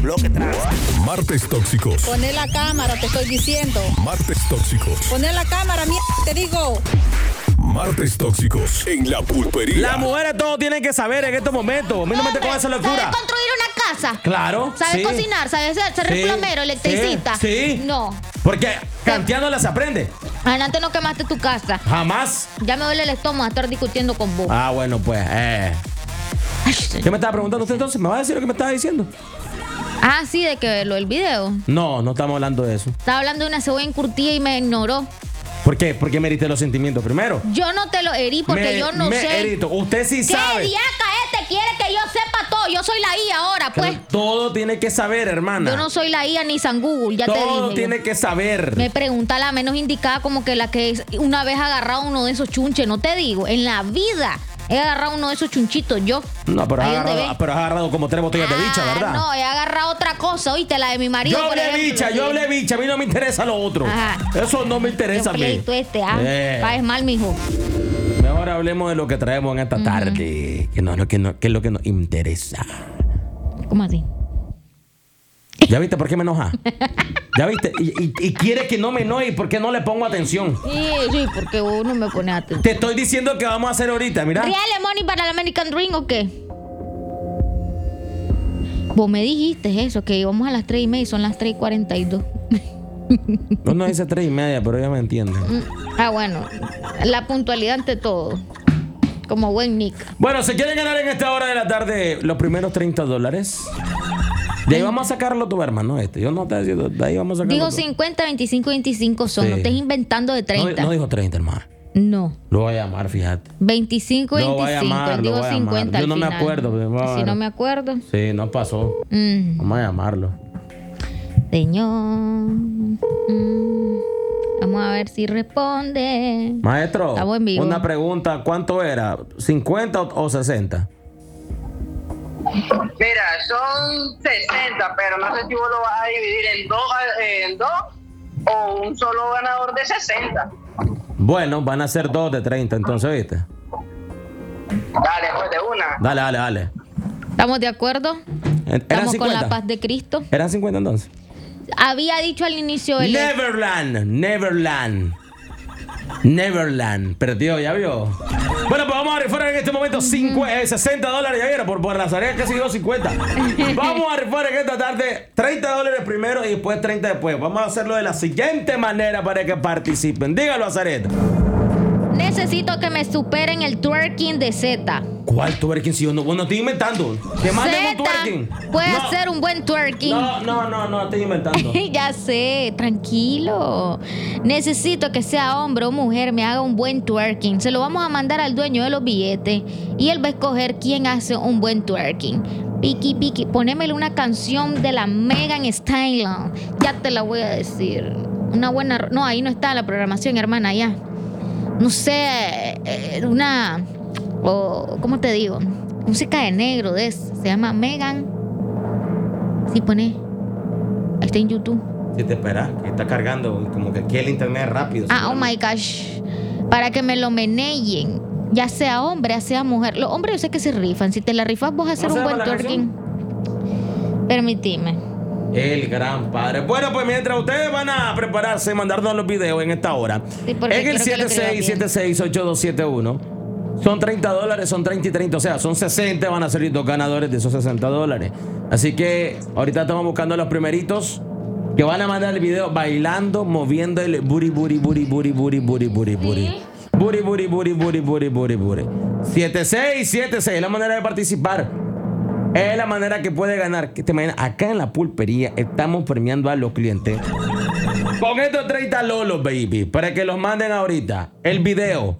lo que traes. Martes tóxicos. Poné la cámara, te estoy diciendo. Martes tóxicos. Poné la cámara, mierda, te digo. Martes tóxicos en la pulpería. Las mujeres todo tienen que saber en estos momentos. A mí no me te con esa locura. ¿Sabes construir una casa? Claro. ¿Sabes sí. cocinar? ¿Sabes ser Sí, plomero, electricista? sí. No. Porque canteándola se aprende. Adelante no quemaste tu casa. Jamás. Ya me duele el estómago estar discutiendo con vos. Ah, bueno, pues. ¿Qué me estaba preguntando usted entonces? ¿Me va a decir lo que me estaba diciendo? Ah, sí, de que lo del video. No, no estamos hablando de eso. Estaba hablando de una cebolla encurtida y me ignoró. ¿Por qué? ¿Por qué me heriste los sentimientos primero? Yo no te lo herí porque yo no sé. Herito. Usted sí ¿Qué sabe. diaca quiere que yo sepa todo? Yo soy la IA ahora, pues. Todo tiene que saber, hermana. Yo no soy la IA ni San Google, ya te dije. Todo yo. tiene que saber. Me pregunta la menos indicada, como que la que una vez agarrado uno de esos chunches. No te digo, en la vida he agarrado uno de esos chunchitos yo. No, pero has Ahí donde agarrado, ve. pero has agarrado como 3 botellas de bicha, ¿verdad? No, he agarrado otra cosa, oíste, la de mi marido. Yo por hablé ejemplo, bicha, sí. yo hablé bicha. A mí no me interesa lo otro. Ajá. Eso no me interesa a mí. Pleito Paes mal, mijo. Mejor hablemos de lo que traemos en esta tarde. Que es lo que nos interesa. ¿Cómo así? ¿Ya viste por qué me enoja? ¿Ya viste? Y quiere que no me enoje y por qué no le pongo atención. Sí, porque uno me pone atención. Te estoy diciendo que vamos a hacer ahorita, mira. ¿Real money para el American Dream o qué? Vos me dijiste eso, que íbamos a las 3:30 y son las 3:42. Uno dice 3:30, pero ya me entiende. Bueno, la puntualidad ante todo. Como buen Nick. Bueno, ¿se quieren ganar en esta hora de la tarde los primeros $30? De ahí vamos a sacarlo tu hermano. Yo no te estoy diciendo, de ahí vamos a sacarlo. Digo tú. 50, 25, 25 son. Sí. No estés inventando de 30. No dijo 30, hermano. No. Lo voy a llamar, fíjate. 25, Lo voy a 25. llamar, lo Digo voy a 50 llamar. Yo al no me final. acuerdo, pero bueno. Si no me acuerdo. Sí, no pasó. Vamos a llamarlo. Señor. Vamos a ver si responde. Maestro, Estamos en vivo. una pregunta. ¿Cuánto era? ¿50 o 60? Mira, son 60, pero no sé si vos lo vas a dividir en dos o un solo ganador de 60. Bueno, van a ser 2 de 30, entonces, ¿viste? Dale, pues de una. Dale. ¿Estamos de acuerdo? ¿Eran Estamos 50? con la paz de Cristo. ¿Eran 50 entonces? Había dicho al inicio el... Neverland. Perdió, ¿ya vio? Bueno, pues vamos a rifar en este momento $60. Ya vieron, por las áreas casi dio 50. Vamos a rifar en esta tarde $30 primero y después 30 después. Vamos a hacerlo de la siguiente manera para que participen. Dígalo, Azaret. Necesito que me superen el twerking de Z. ¿Cuál twerking? Si yo no, bueno, estoy inventando. Que manden un Z twerking. puede No. hacer un buen twerking. No, estoy inventando. Ya sé, tranquilo. Necesito que sea hombre o mujer me haga un buen twerking. Se lo vamos a mandar al dueño de los billetes y él va a escoger quién hace un buen twerking. Piki, ponémele una canción de la Megan Stallion. Ya te la voy a decir. Una buena... No, ahí no está la programación, hermana, ya. No sé, una... ¿cómo te digo? Música de negro de eso. Se llama Megan. Sí, pone. Ahí está en YouTube. Si te esperas, que está cargando, como que aquí el internet es rápido. Oh my gosh. Para que me lo meneen. Ya sea hombre, ya sea mujer. Los hombres yo sé que se rifan. Si te la rifas, vos a hacer ¿Cómo se un buen llama la twerking. Permitime. El gran padre. Bueno, pues mientras ustedes van a prepararse y mandarnos los videos en esta hora, Sí, porque en el quiero que lo escriban bien. 76768271, son $30, son 30 y 30, o sea, son 60, van a salir 2 ganadores de esos $60. Así que ahorita estamos buscando a los primeritos que van a mandar el video bailando, moviendo el booty. 7676, la manera de participar. Es la manera que puede ganar. Que te imaginas, acá en la pulpería estamos premiando a los clientes con estos 30 lolos, baby, para que los manden ahorita. El video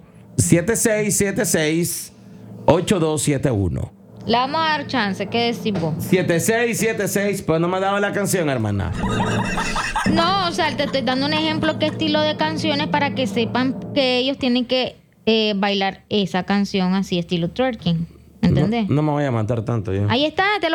76768271. Le vamos a dar chance. ¿Qué decís vos? 7676, pues no me daba la canción, hermana. No, o sea, te estoy dando un ejemplo qué estilo de canciones para que sepan que ellos tienen que bailar esa canción así, estilo twerking. ¿Entendés? No me voy a matar tanto yo. Ahí está, te lo